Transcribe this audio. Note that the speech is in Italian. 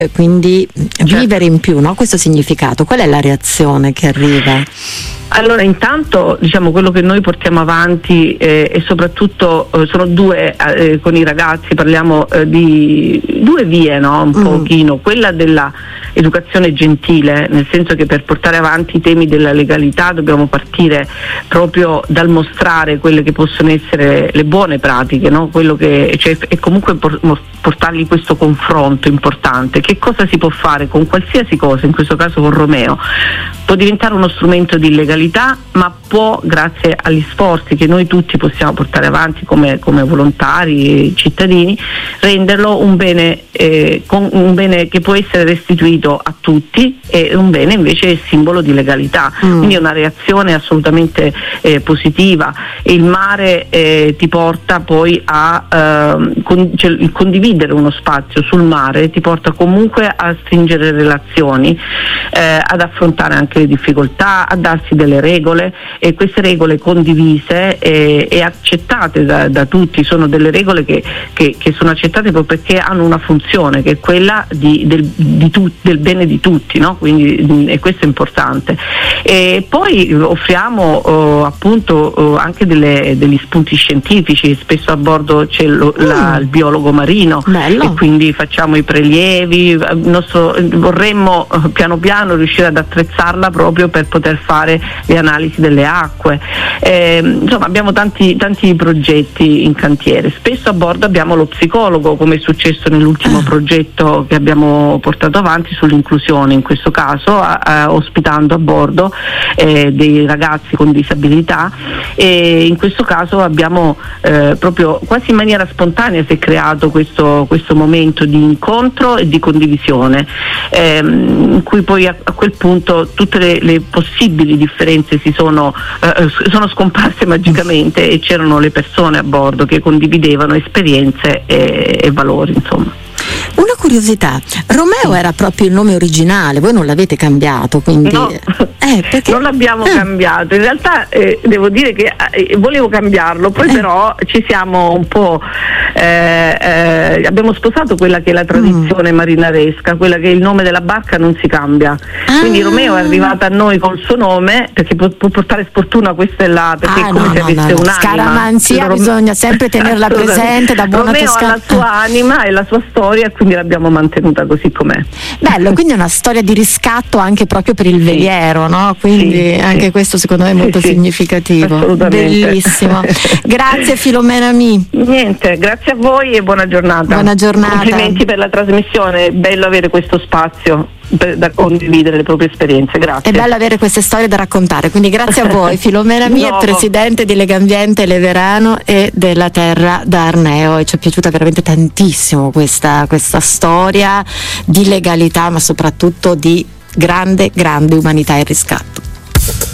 quindi vivere in più, no? Questo significato, qual è la reazione che arriva? Allora, intanto diciamo quello che noi portiamo avanti e soprattutto sono due, con i ragazzi parliamo di due vie, no? Un pochino, quella della educazione gentile, nel senso che per portare avanti i temi della legalità dobbiamo partire proprio dal mostrare quelle che possono essere le buone pratiche, no? Quello che, cioè, e comunque portargli questo confronto importante. Che cosa si può fare con qualsiasi cosa, in questo caso con Romeo? Può diventare uno strumento di legalità, ma può, grazie agli sforzi che noi tutti possiamo portare avanti come volontari e cittadini, renderlo un bene che può essere restituito a tutti e un bene invece simbolo di legalità. Quindi è una reazione assolutamente positiva, e il mare ti porta poi a il condividere uno spazio sul mare ti porta comunque a stringere relazioni, ad affrontare anche le difficoltà, a darsi delle regole, e queste regole condivise e accettate da tutti sono delle regole che sono accettate proprio perché hanno una funzione, che è quella del bene di tutti, no? Quindi e questo è importante. E poi offriamo appunto anche degli spunti scientifici. Spesso a bordo c'è il biologo marino. Bello. E quindi facciamo i prelievi. Vorremmo piano piano riuscire ad attrezzarla proprio per poter fare le analisi delle acque. Insomma, abbiamo tanti progetti in cantiere. Spesso a bordo abbiamo lo psicologo, come è successo nell'ultimo progetto che abbiamo portato avanti sull'inclusione, in questo caso ospitando a bordo dei ragazzi con disabilità, e in questo caso abbiamo proprio quasi in maniera spontanea si è creato questo momento di incontro e di condivisione, in cui poi a quel punto tutte le possibili differenze sono scomparse magicamente, e c'erano le persone a bordo che condividevano esperienze e valori, insomma. Una curiosità, Romeo era proprio il nome originale, voi non l'avete cambiato, quindi no, perché? Non l'abbiamo cambiato, in realtà devo dire che volevo cambiarlo, poi però ci siamo un po' abbiamo sposato quella che è la tradizione marinaresca, quella che il nome della barca non si cambia, quindi Romeo è arrivata a noi col suo nome perché può portare sfortuna, questa è perché è come se avesse un'anima. Scaramanzia bisogna sempre tenerla presente da buona Romeo ha la sua anima e la sua storia, quindi l'abbiamo mantenuta così com'è. Bello, quindi è una storia di riscatto anche proprio per il veliero, no? Quindi anche questo secondo me è molto significativo. Assolutamente. Bellissimo. Grazie Filomena Mi. Niente, grazie a voi e buona giornata. Buona giornata. Complimenti per la trasmissione, è bello avere questo spazio da condividere le proprie esperienze, grazie. È bello avere queste storie da raccontare, quindi grazie a voi. Filomena Mi è presidente di Legambiente Leverano e della Terra d'Arneo, e ci è piaciuta veramente tantissimo questa storia di legalità, ma soprattutto di grande umanità e riscatto.